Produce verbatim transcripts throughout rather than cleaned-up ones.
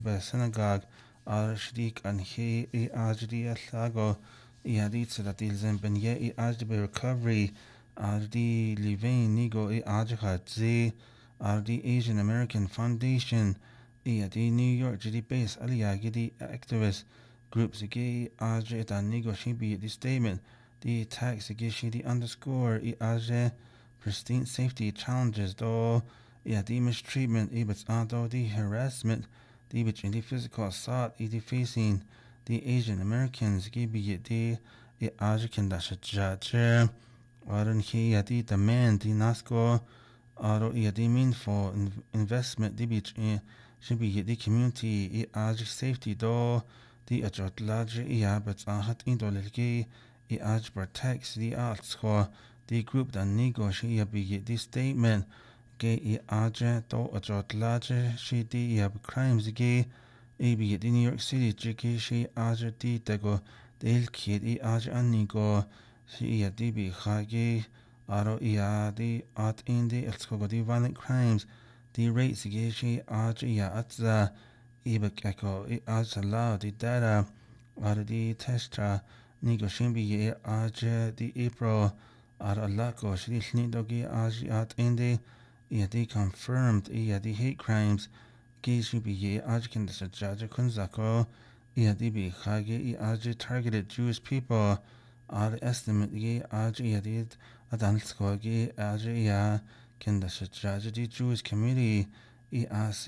synagogue ar shdik an he I ajdi alago I adit that ilzen ben ye I ajdi be recovery ar di livain nigo I ajhat ze ar di Asian American Foundation I adi New York jidi base aliya gidi activist groups igi ajdi dan nigo shibi di statement the attacks igi shidi underscore I ajdi pristine safety challenges do I adi mistreatment I bits ado the harassment the which in the physical assault I facing the Asian Americans gibi the I ajdi da shajaje Aron he adi demand the nasco aro I adi meaningful investment the which should be the community I ajdi safety do the ajot large I but ahat indolgi I ajdi protects the arts for the group that negotiate be the statement ge I ajdi do ajot large she the crimes ge I be the New York City jiki she ajdi di tego del kid I ajdi anigo she adi be khagi aro I adi at in the elsko the violent crimes the rates ge she ajdi ya atza ibek echo I ajdi la the data aro the testra negotiation be ajdi the April aro lako she snidogi ajdi at in the I adi confirmed I adi hate crimes ge she be ye ajdi can the judge kunzako I adi be khagi I ajdi targeted Jewish people ar estimate ye ajdi adi adansko ge ajdi ya can the judge the Jewish community I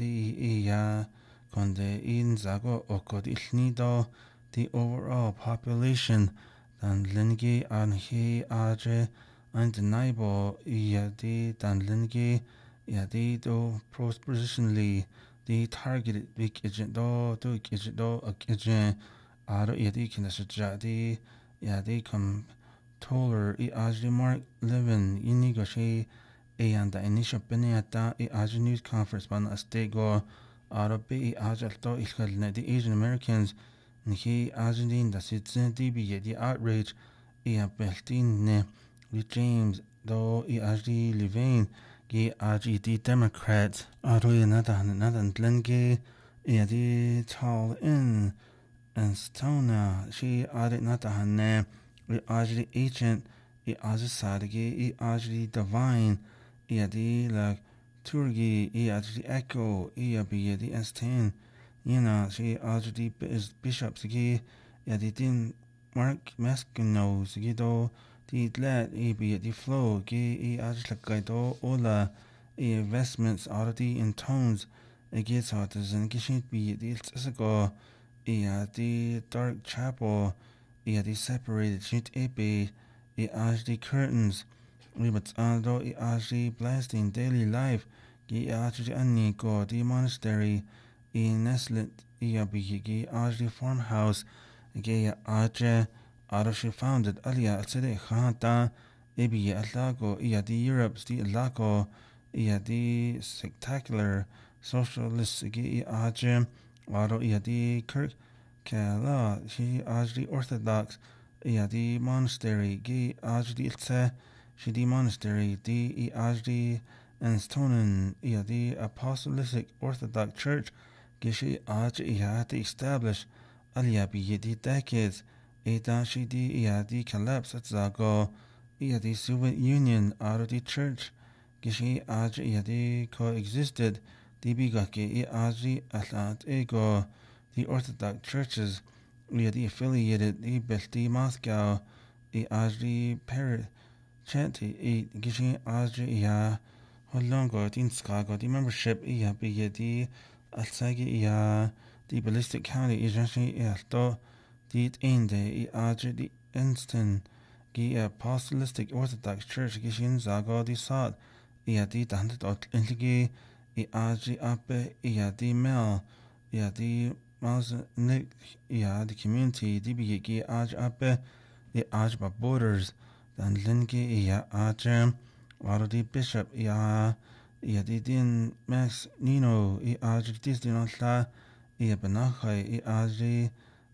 asi ya konde in zago okod ilnido the overall population dan lingi an he ajdi undeniable I adi dan lingi I adi do propositionally the targeted big agent do do agent do agent aro I adi can the jadi I adi come taller I ajdi Mark Levin inigo she e and the initial beneata I ajdi news conference ban astego aro be I ajdi alto ilkhalne the Asian Americans and he ajdi the citizen D B the outrage I beltin ne with James do I ajdi Levine ge ajdi the Democrats aro yanada nadan lenge I adi tall in and Stona she added nata hanne I ajdi agent I ajdi sadigi I ajdi divine I adi like turgi I ajdi echo I abi the S ten Yena she ajdi bishops gi I adi din Mark Meskino gi do the let I be the flow gi I ajdi gaido ola investments already in tones against authors and gishin be the go I the dark chapel I the separated sheet ebe I ajdi curtains we but ando I ajdi blasting daily life gi ajdi anni go the monastery in Neslet I be gi ajdi farmhouse gi ajdi Arashi founded alia alsede khata ebi alago I the Europe's the alago I the spectacular socialist gi ajdi aro I the Kirk Kala she ajdi Orthodox I the monastery gi ajdi ilse she the monastery the I ajdi and Stonen I the apostolic Orthodox Church gi she ajdi I the established alia bi the decades Eta she the I the collapse at zago I the Soviet Union aro the church gi she ajdi I the coexisted the bigaki I ajdi atlant ego the Orthodox churches I the affiliated the Belti Moscow I ajdi Paris chanty I gishi ajdi ya holongo din skago the membership I be the alsagi ya the ballistic county is actually alto the inde I ajdi the instant gi apostolic Orthodox church gishin zago the sought I the dandit intligi I ajdi ape I the mel I the Mouse Nick ya the community D B G Aj Ape the Ajba borders dan Lingi ya Ajem Waro the Bishop ya ya the Din Max Nino I Aj Disney La I Benachai I Aj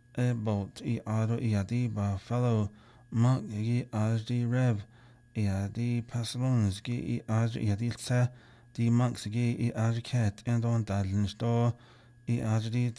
Ebot I Aro I the ba fellow monk I Aj the Rev I the Pasalones I Aj I the Tse the monks I Aj Cat and on Dadlin store i ajdi